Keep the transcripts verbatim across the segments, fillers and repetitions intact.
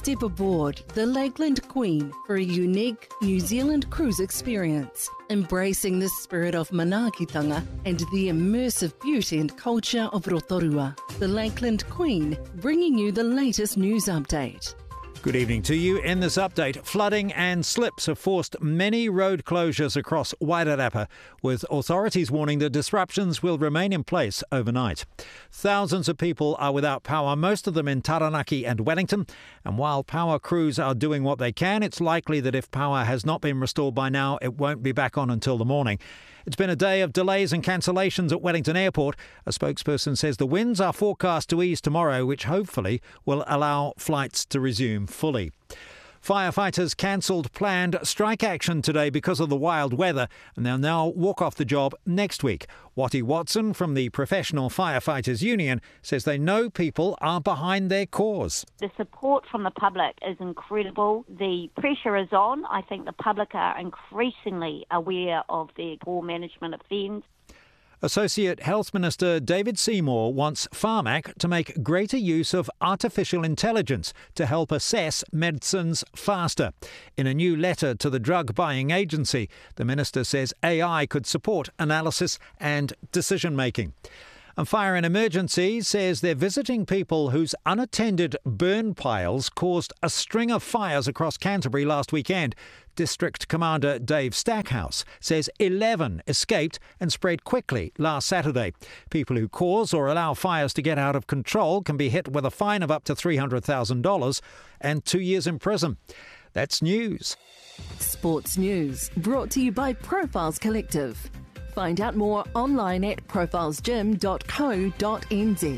Step aboard the Lakeland Queen for a unique New Zealand cruise experience, embracing the spirit of manaakitanga and the immersive beauty and culture of Rotorua. The Lakeland Queen, bringing you the latest news update. Good evening to you. In this update, flooding and slips have forced many road closures across Wairarapa, with authorities warning that disruptions will remain in place overnight. Thousands of people are without power, most of them in Taranaki and Wellington, and while power crews are doing what they can, it's likely that if power has not been restored by now, it won't be back on until the morning. It's been a day of delays and cancellations at Wellington Airport. A spokesperson says the winds are forecast to ease tomorrow, which hopefully will allow flights to resume fully. Firefighters cancelled planned strike action today because of the wild weather, and they'll now walk off the job next week. Wattie Watson from the Professional Firefighters Union says they know people are behind their cause. The support from the public is incredible. The pressure is on. I think the public are increasingly aware of their poor management of fens. Associate Health Minister David Seymour wants Pharmac to make greater use of artificial intelligence to help assess medicines faster. In a new letter to the drug buying agency, the minister says A I could support analysis and decision making. And Fire and Emergency says they're visiting people whose unattended burn piles caused a string of fires across Canterbury last weekend. District Commander Dave Stackhouse says eleven escaped and spread quickly last Saturday. People who cause or allow fires to get out of control can be hit with a fine of up to three hundred thousand dollars and two years in prison. That's news. Sports news brought to you by Profiles Collective. Find out more online at profiles gym dot co dot n z.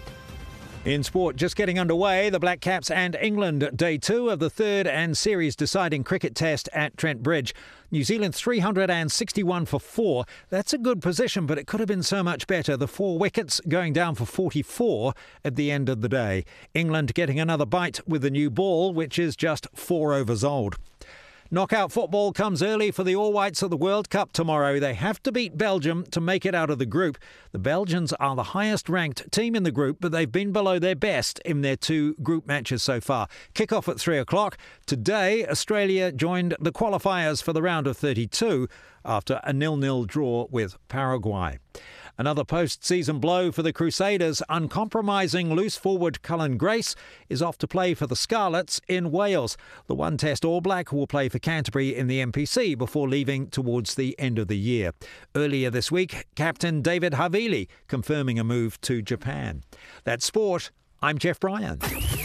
In sport, just getting underway, the Black Caps and England, day two of the third and series-deciding cricket test at Trent Bridge. New Zealand three hundred sixty-one for four. That's a good position, but it could have been so much better. The four wickets going down for forty-four at the end of the day. England getting another bite with the new ball, which is just four overs old. Knockout football comes early for the All Whites at the World Cup tomorrow. They have to beat Belgium to make it out of the group. The Belgians are the highest ranked team in the group, but they've been below their best in their two group matches so far. Kick-off at three o'clock. Today, Australia joined the qualifiers for the round of thirty-two after a nil-nil draw with Paraguay. Another post-season blow for the Crusaders. Uncompromising loose forward Cullen Grace is off to play for the Scarlets in Wales. The one-test All Black will play for Canterbury in the M P C before leaving towards the end of the year. Earlier this week, Captain David Havili confirming a move to Japan. That's sport. I'm Jeff Bryan.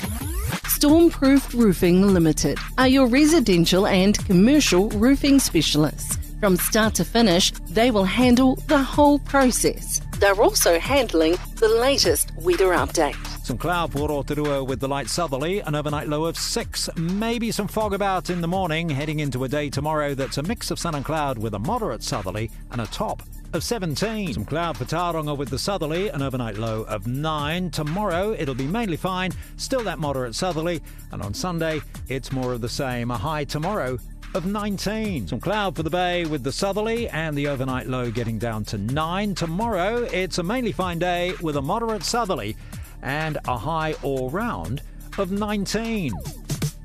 Stormproof Roofing Limited are your residential and commercial roofing specialists. From start to finish, they will handle the whole process. They're also handling the latest weather update. Some cloud for Rotorua with the light southerly, an overnight low of six. Maybe some fog about in the morning, heading into a day tomorrow that's a mix of sun and cloud with a moderate southerly and a top of seventeen. Some cloud for Tauranga with the southerly, an overnight low of nine. Tomorrow it'll be mainly fine, still that moderate southerly, and on Sunday it's more of the same. A high tomorrow of nineteen. Some cloud for the bay with the southerly and the overnight low getting down to nine. Tomorrow it's a mainly fine day with a moderate southerly and a high all round of nineteen.